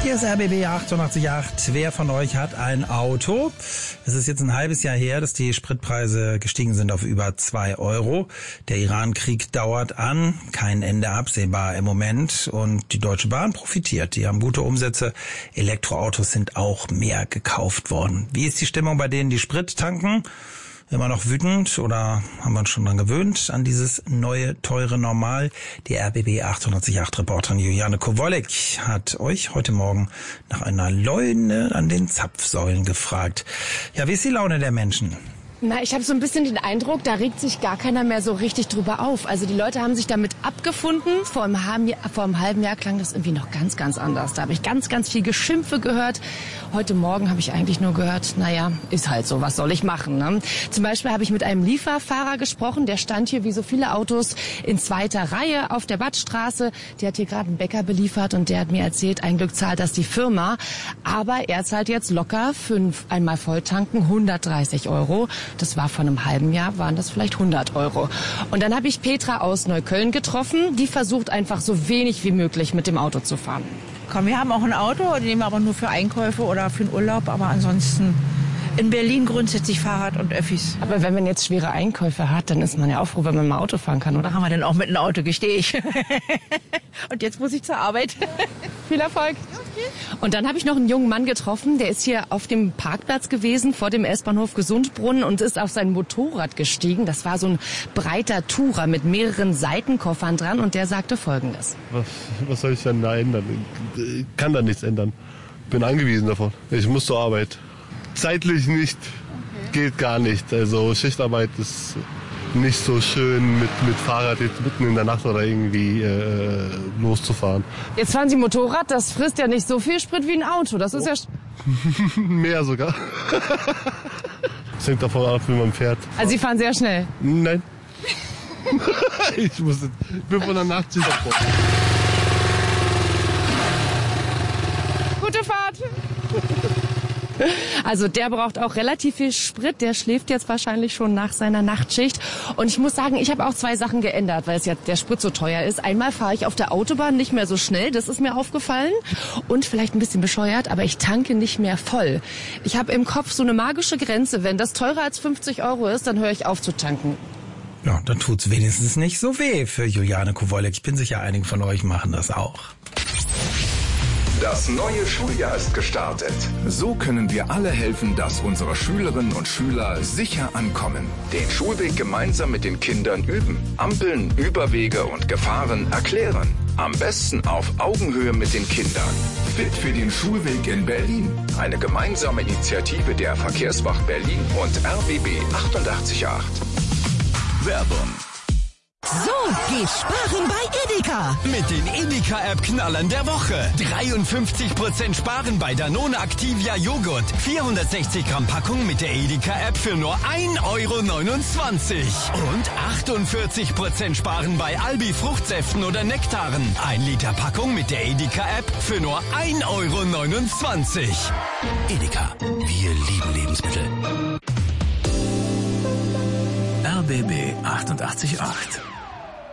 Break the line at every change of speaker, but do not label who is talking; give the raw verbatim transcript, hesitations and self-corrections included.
Hier ist R B B achtundachtzig Komma acht. Wer von euch hat ein Auto? Es ist jetzt ein halbes Jahr her, dass die Spritpreise gestiegen sind auf über zwei Euro. Der Iran-Krieg dauert an, kein Ende absehbar im Moment. Und die Deutsche Bahn profitiert. Die haben gute Umsätze. Elektroautos sind auch mehr gekauft worden. Wie ist die Stimmung bei denen, die Sprit tanken? Immer noch wütend oder haben wir uns schon dran gewöhnt an dieses neue, teure Normal? Die R B B achtundachtzig Komma acht Reporterin Juliane Kowolek hat euch heute Morgen nach einer Leune an den Zapfsäulen gefragt. Ja, wie ist die Laune der Menschen?
Na, ich habe so ein bisschen den Eindruck, da regt sich gar keiner mehr so richtig drüber auf. Also die Leute haben sich damit abgefunden. Vor einem halben Jahr, vor einem halben Jahr klang das irgendwie noch ganz, ganz anders. Da habe ich ganz, ganz viel Geschimpfe gehört. Heute Morgen habe ich eigentlich nur gehört, naja, ist halt so, was soll ich machen, ne? Zum Beispiel habe ich mit einem Lieferfahrer gesprochen, der stand hier wie so viele Autos in zweiter Reihe auf der Wattstraße. Der hat hier gerade einen Bäcker beliefert und der hat mir erzählt, ein Glück zahlt das die Firma. Aber er zahlt jetzt locker fünf einmal Volltanken hundertdreißig Euro. Das war vor einem halben Jahr, waren das vielleicht hundert Euro. Und dann habe ich Petra aus Neukölln getroffen. Die versucht einfach so wenig wie möglich mit dem Auto zu fahren.
Komm, wir haben auch ein Auto, das nehmen wir aber nur für Einkäufe oder für den Urlaub. Aber ansonsten in Berlin grundsätzlich Fahrrad und Öffis.
Aber wenn man jetzt schwere Einkäufe hat, dann ist man ja auch froh, wenn man mal Auto fahren kann, oder?
Da haben wir denn auch mit einem Auto, gestehe ich. Und jetzt muss ich zur Arbeit.
Viel Erfolg. Und dann habe ich noch einen jungen Mann getroffen, der ist hier auf dem Parkplatz gewesen, vor dem S-Bahnhof Gesundbrunnen und ist auf sein Motorrad gestiegen. Das war so ein breiter Tourer mit mehreren Seitenkoffern dran und der sagte Folgendes.
Was, was soll ich denn da ändern? Ich kann da nichts ändern. Bin angewiesen davon. Ich muss zur Arbeit. Zeitlich nicht, okay. Geht gar nicht. Also Schichtarbeit ist nicht so schön mit, mit Fahrrad jetzt mitten in der Nacht oder irgendwie äh, loszufahren.
Jetzt fahren Sie Motorrad, das frisst ja nicht so viel Sprit wie ein Auto. Das ist oh.
ja... Mehr sogar. Das hängt davon ab, wie man fährt.
Also Sie fahren sehr schnell?
Nein. ich, muss, ich bin von der Nachtschicht davor.
Gute Fahrt! Also der braucht auch relativ viel Sprit, der schläft jetzt wahrscheinlich schon nach seiner Nachtschicht. Und ich muss sagen, ich habe auch zwei Sachen geändert, weil es jetzt der Sprit so teuer ist. Einmal fahre ich auf der Autobahn nicht mehr so schnell, das ist mir aufgefallen. Und vielleicht ein bisschen bescheuert, aber ich tanke nicht mehr voll. Ich habe im Kopf so eine magische Grenze, wenn das teurer als fünfzig Euro ist, dann höre ich auf zu tanken.
Ja, dann tut's wenigstens nicht so weh für Juliane Kowolek. Ich bin sicher, einige von euch machen das auch.
Das neue Schuljahr ist gestartet. So können wir alle helfen, dass unsere Schülerinnen und Schüler sicher ankommen. Den Schulweg gemeinsam mit den Kindern üben. Ampeln, Überwege und Gefahren erklären. Am besten auf Augenhöhe mit den Kindern. Fit für den Schulweg in Berlin. Eine gemeinsame Initiative der Verkehrswacht Berlin und R B B achtundachtzig Komma acht. Werbung.
So geht sparen bei Edeka.
Mit den Edeka-App-Knallern der Woche. dreiundfünfzig Prozent sparen bei Danone Activia Joghurt. vierhundertsechzig Gramm Packung mit der Edeka-App für nur ein Euro neunundzwanzig. Und achtundvierzig Prozent sparen bei Albi Fruchtsäften oder Nektaren. ein Liter Packung mit der Edeka-App für nur ein Euro neunundzwanzig.
Edeka, wir lieben Lebensmittel. R B B achtundachtzig Komma acht.